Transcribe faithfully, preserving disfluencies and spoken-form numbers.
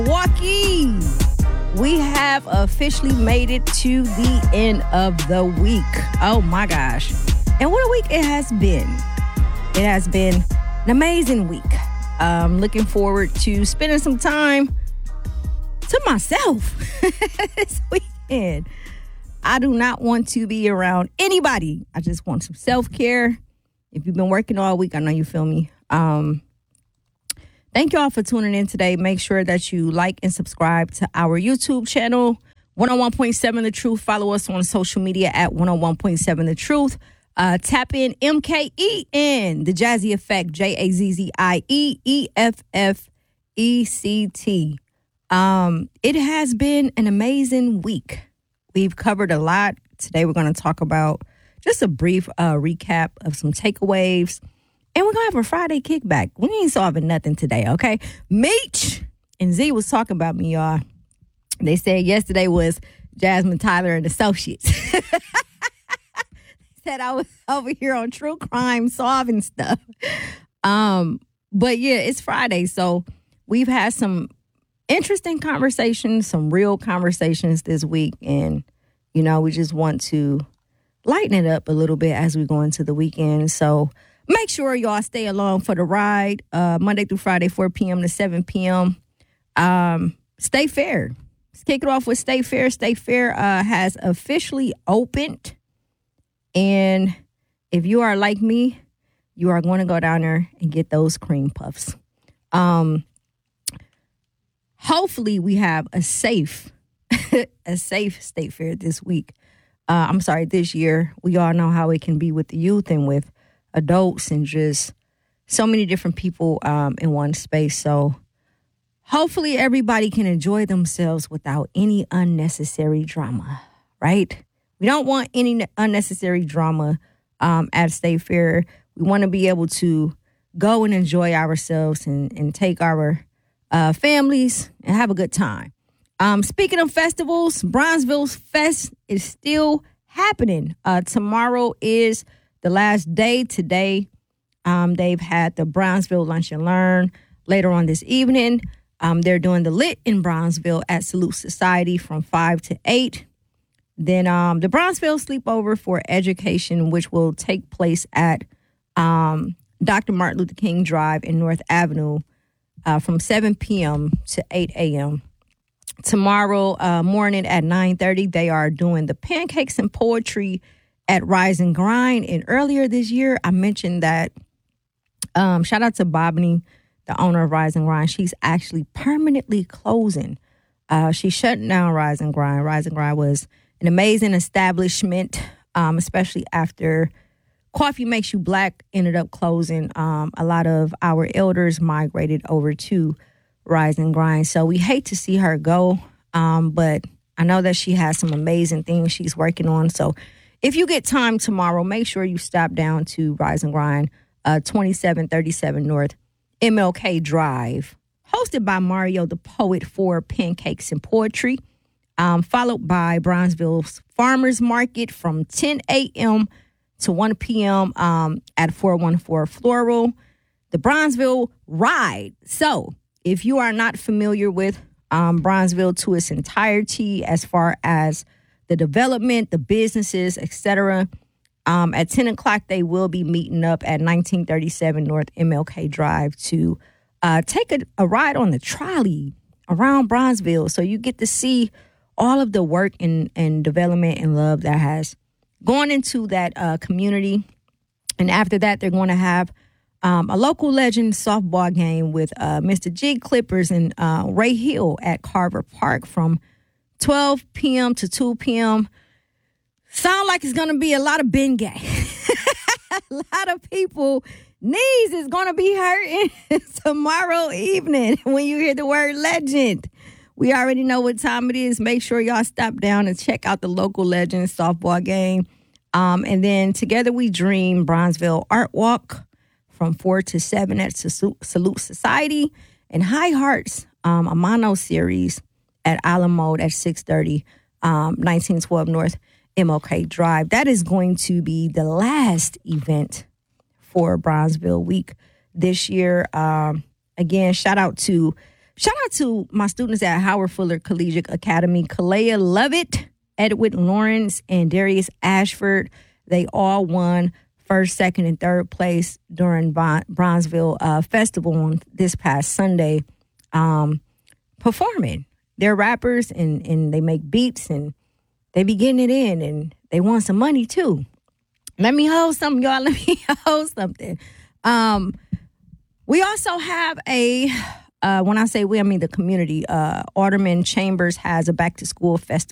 Milwaukee, we have officially made it to the end of the week. Oh my gosh. And what a week it has been. It has been an amazing week. Um, looking forward to spending some time to myself this weekend. I do not want to be around anybody. I just want some self-care. If you've been working all week, I know you feel me. Um, thank you all for tuning in today. Make sure that you like and subscribe to our YouTube channel, one oh one point seven The Truth. Follow us on social media at one oh one point seven The Truth. Uh, tap in M K E N, The Jazzy Effect, J A Z Z I E E F F E C T. Um, it has been an amazing week. We've covered a lot. Today we're going to talk about just a brief uh, recap of some takeaways. And we're going to have a Friday kickback. We ain't solving nothing today, okay? Meech and Z was talking about me, y'all. They said yesterday was Jasmine Tyler and Associates. Said I was over here on true crime solving stuff. Um, but, yeah, it's Friday. So we've had some interesting conversations, some real conversations this week. And, you know, we just want to lighten it up a little bit as we go into the weekend. So make sure y'all stay along for the ride, uh, Monday through Friday, four p.m. to seven p.m. Um, Stay Fair. Let's kick it off with Stay Fair. Stay Fair uh, has officially opened. And if you are like me, you are going to go down there and get those cream puffs. Um, hopefully we have a safe, a safe State Fair this week. Uh, I'm sorry, this year. We all know how it can be with the youth and with adults and just so many different people um, in one space. So hopefully everybody can enjoy themselves without any unnecessary drama, right? We don't want any unnecessary drama um, at State Fair. We want to be able to go and enjoy ourselves and, and take our uh, families and have a good time. Um, speaking of festivals, Bronzeville Fest is still happening. Uh, tomorrow is the last day. Today, um, they've had the Brownsville Lunch and Learn. Later on this evening, um, they're doing the Lit in Brownsville at Salute Society from five to eight. Then um, the Brownsville Sleepover for Education, which will take place at um, Doctor Martin Luther King Drive in North Avenue uh, from seven p.m. to eight a.m. Tomorrow uh, morning at nine thirty, they are doing the Pancakes and Poetry at Rise and Grind. And earlier this year, I mentioned that, um, shout out to Bobney, the owner of Rise and Grind. She's actually permanently closing. Uh, she's shutting down Rise and Grind. Rise and Grind was an amazing establishment, um, especially after Coffee Makes You Black ended up closing. Um, a lot of our elders migrated over to Rise and Grind. So we hate to see her go, um, but I know that she has some amazing things she's working on. So if you get time tomorrow, make sure you stop down to Rise and Grind, uh, twenty-seven thirty-seven North M L K Drive, hosted by Mario the Poet for Pancakes and Poetry. Um, followed by Brownsville's Farmers Market from ten a.m. to one p.m. Um, at four one four Floral, the Brownsville Ride. So if you are not familiar with um, Brownsville to its entirety as far as the development, the businesses, et cetera, um, at ten o'clock they will be meeting up at nineteen thirty-seven North M L K Drive to uh, take a, a ride on the trolley around Brownsville. So you get to see all of the work and, and development and love that has gone into that uh, community. And after that, they're going to have um, a local legend softball game with uh, Mister G Clippers and uh, Ray Hill at Carver Park from twelve p.m. to two p.m. Sound like it's going to be a lot of Bengay. A lot of people knees is going to be hurting tomorrow evening when you hear the word legend. We already know what time it is. Make sure y'all stop down and check out the local Legends softball game. Um, and then Together We Dream, Bronzeville Art Walk from four to seven at Salute Society. And High Hearts, um, a mono series at Alamo at six thirty, um, nineteen twelve North M L K Drive. That is going to be the last event for Bronzeville Week this year. Um, again, shout out to Shout out to my students at Howard Fuller Collegiate Academy, Kalea Lovett, Edward Lawrence, and Darius Ashford. They all won first, second, and third place during Bon- Bronzeville uh, Festival on this past Sunday, um, performing. They're rappers, and, and they make beats, and they be getting it in, and they want some money, too. Let me hold something, y'all. Let me hold something. Um, we also have a... Uh, when I say we, I mean the community. Uh, Alderman Chambers has a back-to-school festival